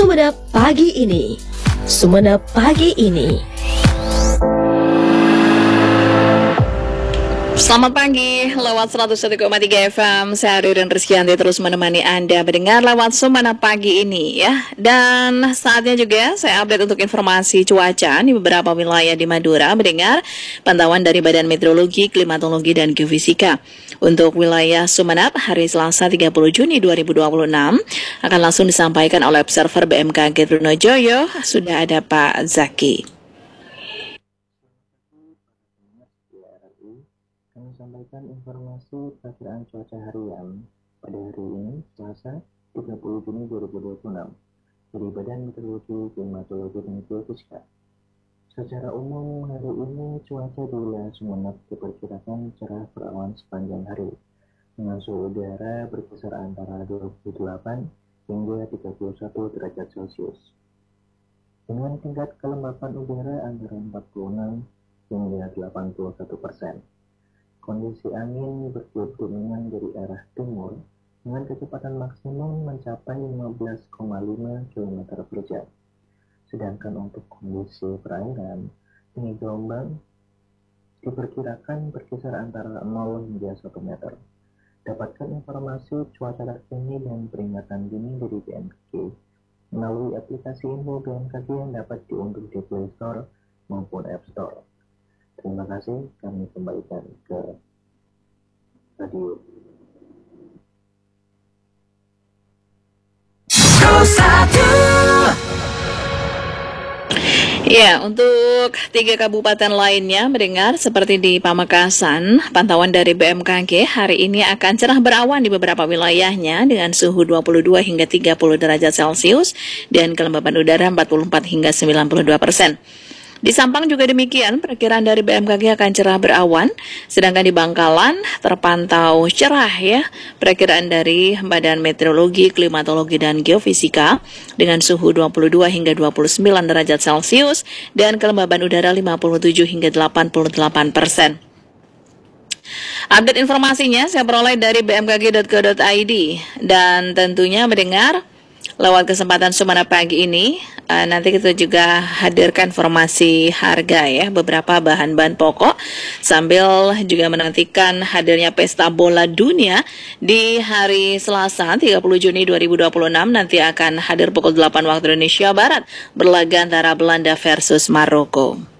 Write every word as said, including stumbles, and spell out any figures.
Sumenep pagi ini. Sumenep pagi ini. Selamat pagi, lewat seratus satu koma tiga F M, saya Ririn Rizkyanti terus menemani Anda mendengar lewat Sumenep pagi ini ya. Dan saatnya juga saya update untuk informasi cuaca di beberapa wilayah di Madura mendengar pantauan dari Badan Meteorologi, Klimatologi, dan Geofisika. Untuk wilayah Sumenep, hari Selasa tiga puluh Juni dua ribu dua puluh enam akan langsung disampaikan oleh observer B M K G Trunojoyo. Sudah ada Pak Zaki. Kami sampaikan informasi perakiraan cuaca harian pada hari ini, Selasa tiga puluh Juni dua ribu dua puluh enam dari Badan Meteorologi, Klimatologi, dan Geofisika. Secara umum, hari ini cuaca di wilayah Sumenep diperkirakan cerah berawan sepanjang hari, dengan suhu udara berkisar antara dua puluh delapan hingga tiga puluh satu derajat Celcius. Dengan tingkat kelembapan udara antara empat puluh enam hingga delapan puluh satu persen. Kondisi angin bertiup dominan dari arah timur dengan kecepatan maksimum mencapai lima belas koma lima kilometer per jam. Sedangkan untuk kondisi perairan, tinggi gelombang diperkirakan berkisar antara nol hingga satu meter. Dapatkan informasi cuaca terkini dan peringatan dini dari B M K G melalui aplikasi info B M K G yang dapat diunduh di Play Store maupun App Store. Terima kasih, kami kembalikan ke radio. Ya, untuk tiga kabupaten lainnya mendengar seperti di Pamekasan, pantauan dari B M K G hari ini akan cerah berawan di beberapa wilayahnya dengan suhu dua puluh dua hingga tiga puluh derajat Celcius dan kelembapan udara empat puluh empat hingga sembilan puluh dua persen. Di Sampang juga demikian, perkiraan dari B M K G akan cerah berawan, sedangkan di Bangkalan terpantau cerah ya, perkiraan dari Badan Meteorologi, Klimatologi, dan Geofisika dengan suhu dua puluh dua hingga dua puluh sembilan derajat Celcius dan kelembaban udara lima puluh tujuh hingga delapan puluh delapan persen. Update informasinya saya peroleh dari b m k g dot co dot i d dan tentunya mendengar lewat kesempatan Sumenep pagi ini, uh, nanti kita juga hadirkan informasi harga ya, beberapa bahan-bahan pokok, sambil juga menantikan hadirnya pesta bola dunia di hari Selasa tiga puluh Juni dua ribu dua puluh enam, nanti akan hadir pukul delapan waktu Indonesia Barat, berlaga antara Belanda versus Maroko.